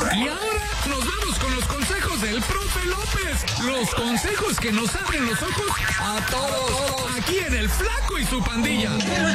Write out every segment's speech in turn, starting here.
Y ahora nos vamos con los consejos del profe López. Los consejos que nos abren los ojos a todos. Aquí en El Flaco y su pandilla.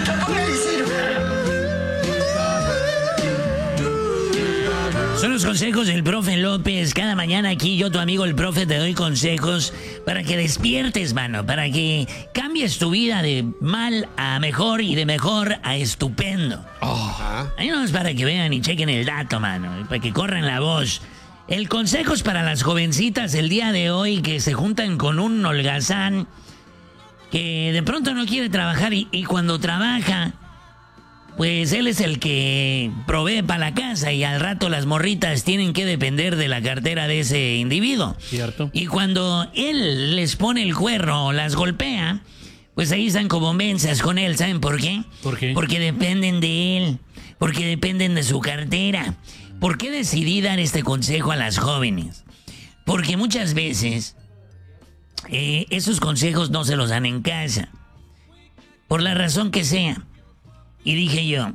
Son los consejos del profe López. Cada mañana aquí yo, tu amigo el profe, te doy consejos para que despiertes, mano. Para que cambies tu vida de mal a mejor y de mejor a estupendo. Ahí no es para que vean y chequen el dato, mano. Para que corran la voz. El consejo es para las jovencitas el día de hoy que se juntan con un holgazán que de pronto no quiere trabajar y cuando trabaja, pues él es el que provee para la casa y al rato las morritas tienen que depender de la cartera de ese individuo. Cierto. Y cuando él les pone el cuerno o las golpea, pues ahí están como mensas con él. ¿Saben por qué? ¿Por qué? Porque dependen de él, porque dependen de su cartera. ¿Por qué decidí dar este consejo a las jóvenes? Porque muchas veces esos consejos no se los dan en casa, por la razón que sea. Y dije yo,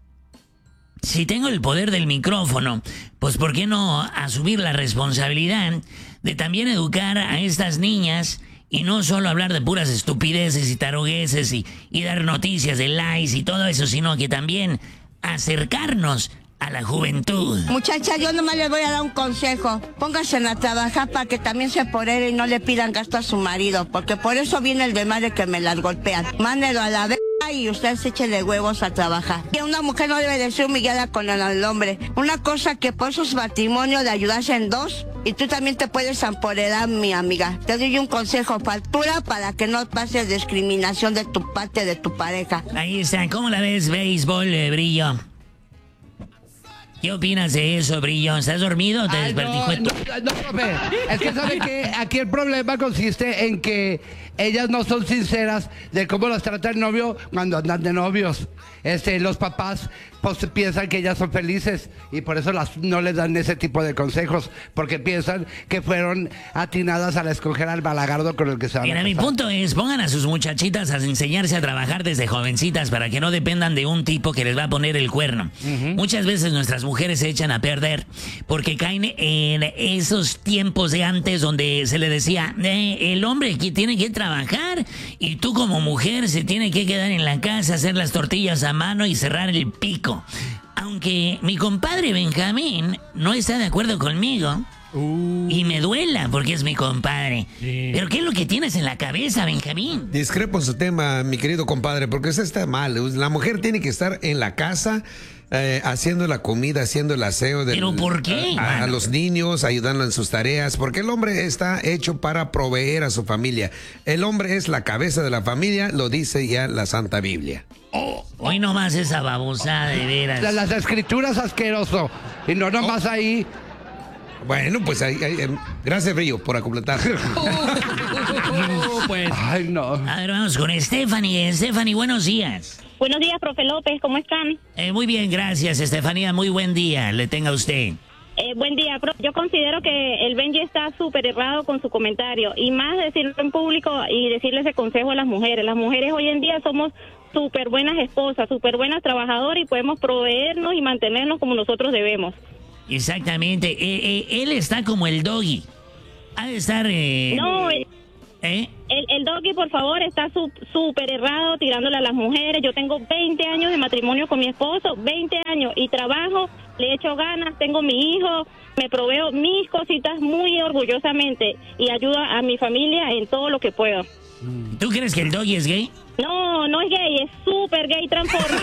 si tengo el poder del micrófono, pues ¿por qué no asumir la responsabilidad de también educar a estas niñas y no solo hablar de puras estupideces y tarugueces y dar noticias de likes y todo eso, sino que también acercarnos a la juventud? Muchacha, yo nomás les voy a dar un consejo. Pónganse a trabajar para que también se apodere y no le pidan gasto a su marido, porque por eso viene el desmadre que me las golpean. Mándelo a la y ustedes échenle huevos a trabajar. Y una mujer no debe de ser humillada con el hombre. Una cosa que por sus matrimonios de ayudarse en dos, y tú también te puedes empoderar, mi amiga. Te doy un consejo, factura para que no pases discriminación de tu parte de tu pareja. Ahí está, ¿cómo la ves, béisbol, Brillo? ¿Qué opinas de eso, Brillo? ¿Estás dormido o te despertijó? No, profe. Es que sabe que aquí el problema consiste en que ellas no son sinceras de cómo las trata el novio cuando andan de novios. Los papás pues piensan que ellas son felices y por eso no les dan ese tipo de consejos, porque piensan que fueron atinadas al escoger al balagardo con el que se van a casar. Mira, mi punto es, pongan a sus muchachitas a enseñarse a trabajar desde jovencitas para que no dependan de un tipo que les va a poner el cuerno. Muchas veces nuestras mujeres se echan a perder porque caen en esos tiempos de antes donde se le decía, el hombre que tiene que trabajar y tú como mujer se tiene que quedar en la casa, hacer las tortillas a mano y cerrar el pico. Aunque mi compadre Benjamín no está de acuerdo conmigo y me duela porque es mi compadre. Pero ¿qué es lo que tienes en la cabeza, Benjamín? Discrepo en su tema, mi querido compadre, porque eso está mal. La mujer tiene que estar en la casa haciendo la comida, haciendo el aseo ¿Pero por qué? A los niños, ayudando en sus tareas, porque el hombre está hecho para proveer a su familia. El hombre es la cabeza de la familia, lo dice ya la Santa Biblia. Hoy nomás esa babosada, de veras. Las escrituras, asqueroso. Y no nomás ahí. Bueno, pues gracias, Brillo, por completar. Pues. Ay, no. A ver, vamos con Stephanie. Stephanie, buenos días. Buenos días, profe López, ¿cómo están? Muy bien, gracias, Estefanía. Muy buen día le tenga a usted. Buen día, profe. Yo considero que el Benji está súper errado con su comentario. Y más decirlo en público y decirle ese consejo a las mujeres. Las mujeres hoy en día somos súper buenas esposas, súper buenas trabajadoras y podemos proveernos y mantenernos como nosotros debemos. Exactamente. Él está como el Doggy. Ha de estar... No, el Doggy, por favor, está súper errado tirándole a las mujeres. Yo tengo 20 años de matrimonio con mi esposo, 20 años, y trabajo, le echo ganas, tengo mi hijo, me proveo mis cositas muy orgullosamente y ayudo a mi familia en todo lo que puedo. ¿Tú crees que el Doggy es gay? No, no es gay, es súper gay transforme.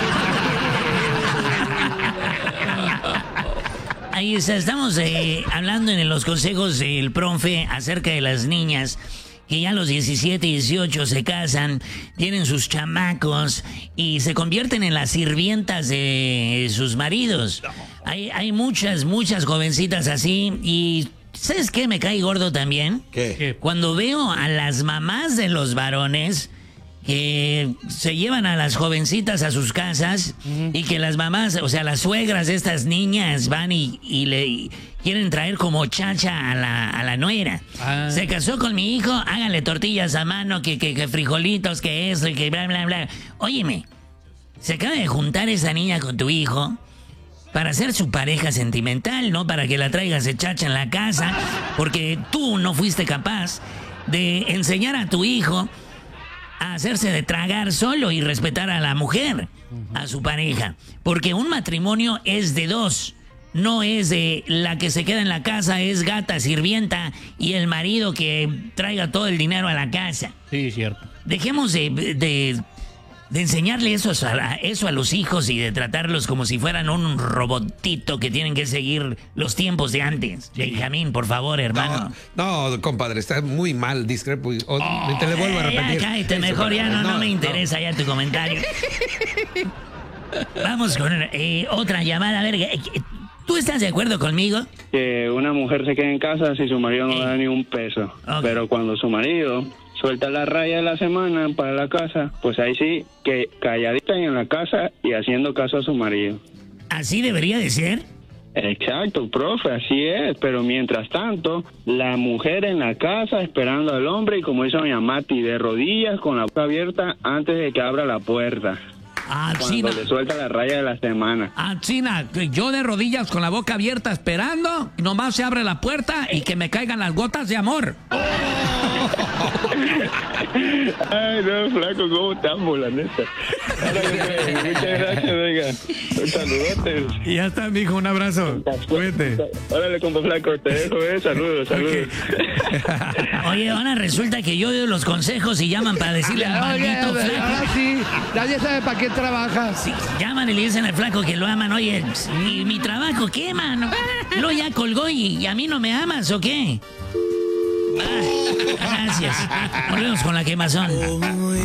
Ahí está, estamos hablando en los consejos del profe acerca de las niñas que ya a los 17 y 18 se casan, tienen sus chamacos y se convierten en las sirvientas de sus maridos. Hay muchas jovencitas así y... ¿Sabes qué me cae gordo también? ¿Qué? Cuando veo a las mamás de los varones que se llevan a las jovencitas a sus casas y que las mamás, o sea, las suegras de estas niñas van y le quieren traer como chacha a la nuera. Se casó con mi hijo, háganle tortillas a mano, que frijolitos, que eso y que bla, bla, bla. Óyeme, se acaba de juntar esa niña con tu hijo para ser su pareja sentimental, no para que la traigas de chacha en la casa, porque tú no fuiste capaz de enseñar a tu hijo a hacerse de tragar solo y respetar a la mujer, a su pareja. Porque un matrimonio es de dos, no es de la que se queda en la casa, es gata, sirvienta, y el marido que traiga todo el dinero a la casa. Sí, cierto. Dejemos de enseñarle eso a los hijos y de tratarlos como si fueran un robotito que tienen que seguir los tiempos de antes. Benjamín, por favor, hermano. No, compadre, está muy mal, discrepo. Te le vuelvo a repetir. Ya, cállate, mejor ya no me interesa ya tu comentario. Vamos con otra llamada. A ver, ¿tú estás de acuerdo conmigo? Que una mujer se quede en casa si su marido no da ni un peso. Okay. Pero cuando su marido suelta la raya de la semana para la casa, pues ahí sí, que calladita en la casa y haciendo caso a su marido. ¿Así debería de ser? Exacto, profe, así es. Pero mientras tanto, la mujer en la casa esperando al hombre y, como dice doña Mati, de rodillas con la boca abierta antes de que abra la puerta. Cuando le suelta la raya de la semana. China, yo de rodillas con la boca abierta esperando, y nomás se abre la puerta y que me caigan las gotas de amor. Ay, no, flaco, ¿cómo estamos, la neta? Muchas gracias, oiga. Un saludote. Y ya está, mijo, un abrazo. Cuídate. Órale, compa flaco, te dejo, saludos. Okay. Oye, ahora resulta que yo doy los consejos y llaman para decirle al maldito flaco. Ahora sí, nadie sabe para qué trabaja. Sí, llaman y le dicen al flaco que lo aman. Oye, ¿y mi trabajo qué, mano? Lo ya colgó y a mí no me amas, ¿o qué? Gracias. Volvemos con la quemazón.